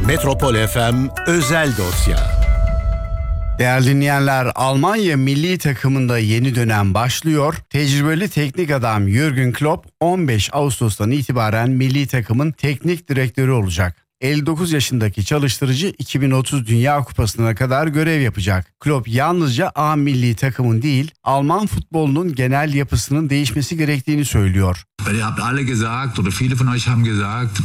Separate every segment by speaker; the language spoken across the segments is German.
Speaker 1: Metropol FM özel dosya.
Speaker 2: Değerli dinleyenler, Almanya milli takımında yeni dönem başlıyor. Tecrübeli teknik adam Jürgen Klopp 15 Ağustos'tan itibaren milli takımın teknik direktörü olacak. 59 yaşındaki çalıştırıcı 2030 Dünya Kupası'na kadar görev yapacak. Klopp yalnızca A milli takımın değil, Alman futbolunun genel yapısının değişmesi gerektiğini söylüyor.
Speaker 3: Ihr habt alle gesagt, oder viele von euch haben gesagt,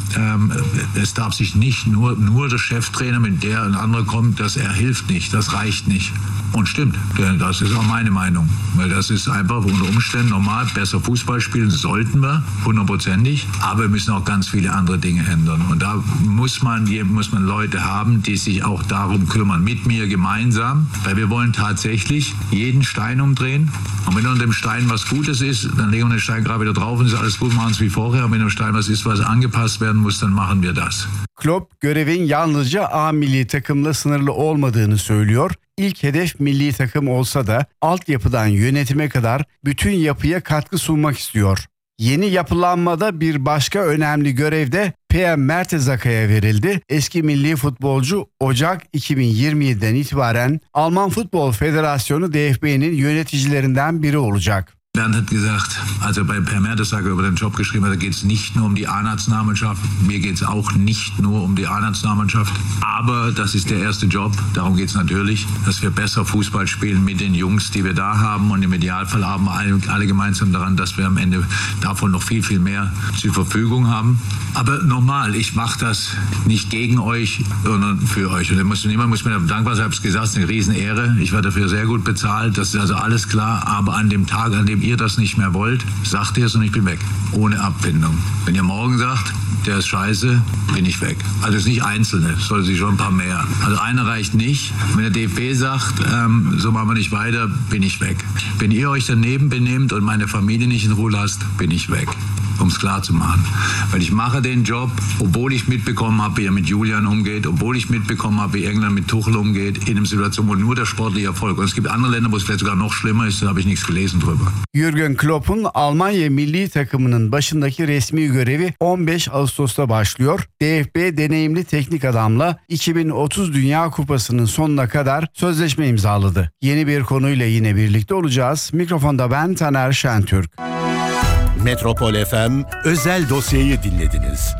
Speaker 3: es darf sich nicht nur der Cheftrainer, mit der ein anderer kommt, das hilft nicht, das reicht nicht. Und stimmt, das ist auch meine Meinung. Weil das ist einfach unter Umständen normal, besser Fußball spielen sollten wir, 100%. Aber wir müssen auch ganz viele andere Dinge ändern. Und da muss man Leute haben, die sich auch darum kümmern, mit mir gemeinsam. Weil wir wollen tatsächlich jeden Stein umdrehen. Und wenn unter dem Stein was Gutes ist, dann legen wir den Stein gerade wieder drauf und ist alles gut, machen es wie vorher. Und wenn im Stein was ist, was angepasst werden muss, dann machen wir das.
Speaker 2: Klopp görevin yalnızca A milli takımla sınırlı olmadığını söylüyor. İlk hedef milli takım olsa da altyapıdan yönetime kadar bütün yapıya katkı sunmak istiyor. Yeni yapılanmada bir başka önemli görev de PM Mertezaka'ya verildi. Eski milli futbolcu Ocak 2027'den itibaren Alman Futbol Federasyonu DFB'nin yöneticilerinden biri olacak.
Speaker 3: Bernd hat gesagt, als er bei Per Mertesacker über den Job geschrieben hat, da geht es nicht nur um die A-Nationalmannschaft, mir geht es auch nicht nur um die A-Nationalmannschaft, aber das ist der erste Job, darum geht es natürlich, dass wir besser Fußball spielen mit den Jungs, die wir da haben, und im Idealfall haben wir alle gemeinsam daran, dass wir am Ende davon noch viel, viel mehr zur Verfügung haben. Aber nochmal, ich mache das nicht gegen euch, sondern für euch. Und niemand muss mir dankbar sein, ich habe es gesagt, es ist eine Riesenehre, ich werde dafür sehr gut bezahlt, das ist also alles klar, aber an dem Tag, an dem ihr das nicht mehr wollt, sagt ihr es und ich bin weg. Ohne Abfindung. Wenn ihr morgen sagt, der ist scheiße, bin ich weg. Also es ist nicht Einzelne, es soll sich schon ein paar mehr. Also einer reicht nicht. Wenn der DFB sagt, so machen wir nicht weiter, bin ich weg. Wenn ihr euch daneben benehmt und meine Familie nicht in Ruhe lasst, bin ich weg. Um es klar zu machen. Weil ich mache den Job, obwohl ich mitbekommen habe, wie er mit Julian umgeht, obwohl ich mitbekommen habe, wie England mit Tuchel umgeht, in einer Situation, wo nur der sportliche Erfolg. Und es gibt andere Länder, wo es vielleicht sogar noch schlimmer ist, da habe ich nichts gelesen drüber.
Speaker 2: Jürgen Klopp'un Almanya milli takımının başındaki resmi görevi 15 Ağustos'ta başlıyor. DFB deneyimli teknik adamla 2030 Dünya Kupası'nın sonuna kadar sözleşme imzaladı. Yeni bir konuyla yine birlikte olacağız. Mikrofonda ben Taner Şentürk.
Speaker 1: Metropol FM özel dosyayı dinlediniz.